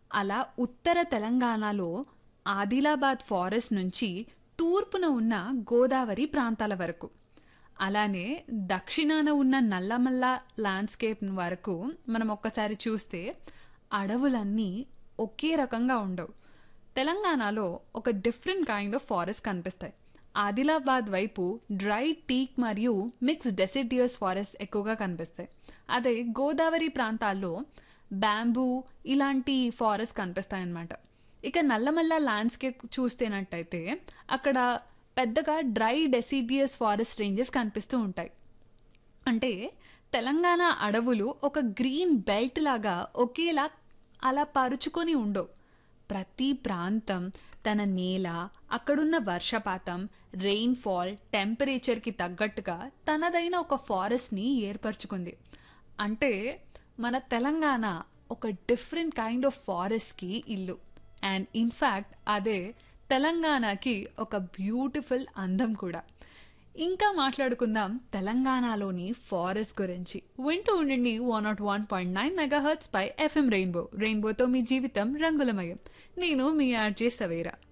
అలా ఉత్తర తెలంగాణలో ఆదిలాబాద్ ఫారెస్ట్ నుంచి తూర్పున ఉన్న గోదావరి ప్రాంతాల వరకు. అలానే దక్షిణాన ఉన్న నల్లమల్ల ల్యాండ్స్కేప్ వరకు మనం ఒక్కసారి చూస్తే అడవులన్నీ ఒకే రకంగా ఉండవు. తెలంగాణలో ఒక డిఫరెంట్ కైండ్ ఆఫ్ ఫారెస్ట్ కనిపిస్తాయి. ఆదిలాబాద్ వైపు డ్రై టీక్ మరియు మిక్స్ డెసిడియస్ ఫారెస్ట్ ఎక్కువగా కనిపిస్తాయి. అదే గోదావరి ప్రాంతాల్లో బ్యాంబూ ఇలాంటి ఫారెస్ట్ కనిపిస్తాయన్నమాట. ఇక నల్లమల్ల ల్యాండ్స్కేప్ చూస్తేనట్టయితే అక్కడ పెద్దగా డ్రై డెసిడియస్ ఫారెస్ట్ రేంజెస్ కనిపిస్తూ ఉంటాయి. అంటే తెలంగాణ అడవులు ఒక గ్రీన్ బెల్ట్ లాగా ఒకేలా అలా పరుచుకొని ఉండవు. ప్రతి ప్రాంతం తన నేల, అక్కడున్న వర్షపాతం, రెయిన్ఫాల్, టెంపరేచర్కి తగ్గట్టుగా తనదైన ఒక ఫారెస్ట్ని ఏర్పరచుకుంది. అంటే మన తెలంగాణ ఒక డిఫరెంట్ కైండ్ ఆఫ్ ఫారెస్ట్కి ఇల్లు. అండ్ ఇన్ఫ్యాక్ట్ అదే తెలంగాణకి ఒక బ్యూటిఫుల్ అందం కూడా. ఇంకా మాట్లాడుకుందాం తెలంగాణలోని ఫారెస్ట్ గురించి. వింటూ ఉండండి 101.9 మెగాహర్ట్స్ పై ఎఫ్ఎం రెయిన్బో. రెయిన్బోతో మీ జీవితం రంగులమయం. నేను మీ ఆర్జే సవేరా.